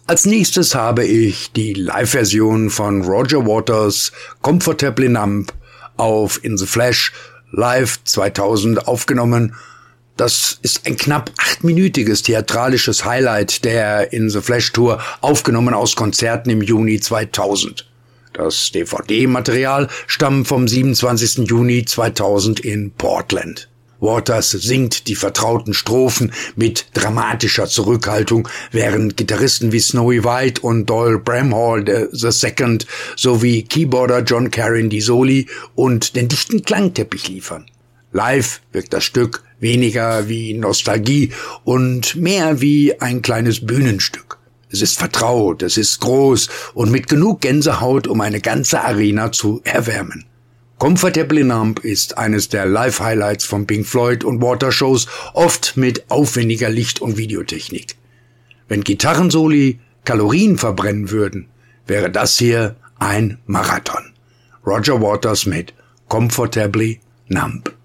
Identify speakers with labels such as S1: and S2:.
S1: Als nächstes habe ich die Live-Version von Roger Waters' Comfortably Numb auf In the Flesh Live 2000 aufgenommen. Das ist ein knapp 8-minütiges theatralisches Highlight der In the Flesh Tour, aufgenommen aus Konzerten im Juni 2000. Das DVD-Material stammt vom 27. Juni 2000 in Portland. Waters singt die vertrauten Strophen mit dramatischer Zurückhaltung, während Gitarristen wie Snowy White und Doyle Bramhall II sowie Keyboarder John Carin die Soli und den dichten Klangteppich liefern. Live wirkt das Stück weniger wie Nostalgie und mehr wie ein kleines Bühnenstück. Es ist vertraut, es ist groß und mit genug Gänsehaut, um eine ganze Arena zu erwärmen. Comfortably Numb ist eines der Live-Highlights von Pink Floyd und Waters-Shows, oft mit aufwendiger Licht- und Videotechnik. Wenn Gitarrensoli Kalorien verbrennen würden, wäre das hier ein Marathon. Roger Waters mit Comfortably Numb.